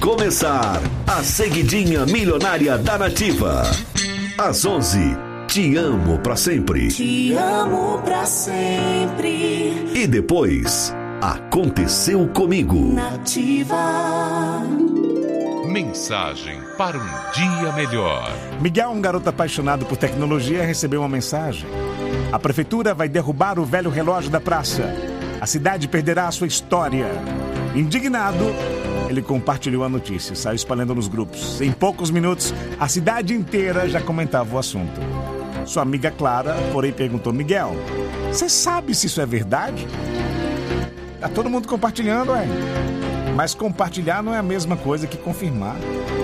começar a seguidinha milionária da Nativa. Às 11, te amo pra sempre. Te amo pra sempre. E depois, aconteceu comigo. Nativa. Mensagem para um dia melhor. Miguel, um garoto apaixonado por tecnologia, recebeu uma mensagem. A prefeitura vai derrubar o velho relógio da praça. A cidade perderá a sua história. Indignado, ele compartilhou a notícia, saiu espalhando nos grupos. Em poucos minutos, a cidade inteira já comentava o assunto. Sua amiga Clara, porém, perguntou: Miguel, você sabe se isso é verdade? Tá todo mundo compartilhando, é? Mas compartilhar não é a mesma coisa que confirmar.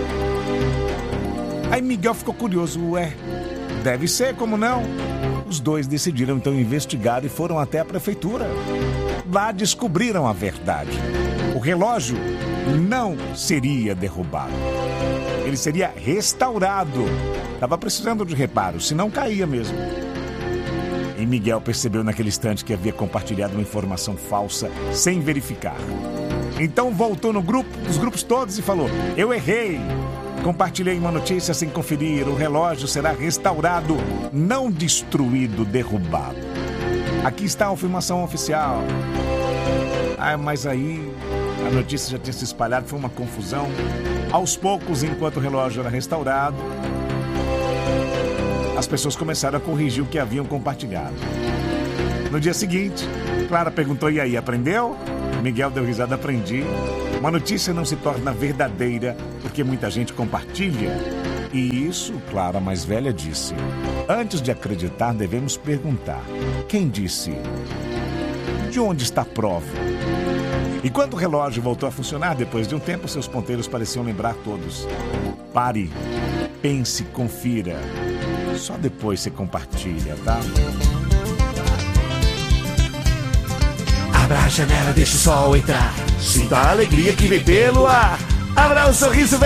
Aí Miguel ficou curioso. Ué, deve ser, como não? Os dois decidiram então investigar e foram até a prefeitura. Lá descobriram a verdade. O relógio não seria derrubado. Ele seria restaurado. Estava precisando de reparo, senão caía mesmo. E Miguel percebeu naquele instante que havia compartilhado uma informação falsa sem verificar. Então voltou no grupo, nos grupos todos, e falou: eu errei. Compartilhei uma notícia sem conferir. O relógio será restaurado, não destruído, derrubado. Aqui está a afirmação oficial. Mas aí a notícia já tinha se espalhado, foi uma confusão. Aos poucos, enquanto o relógio era restaurado, as pessoas começaram a corrigir o que haviam compartilhado. No dia seguinte, Clara perguntou: e aí, aprendeu? Miguel deu risada: aprendi. Uma notícia não se torna verdadeira porque muita gente compartilha. E isso, Clara, mais velha, disse: antes de acreditar, devemos perguntar. Quem disse? De onde está a prova? E quando o relógio voltou a funcionar, depois de um tempo, seus ponteiros pareciam lembrar todos. Pare, pense, confira. Só depois você compartilha, tá? Abra a janela, deixa o sol entrar. Sinta a alegria que vem pelo ar. Abra um sorriso.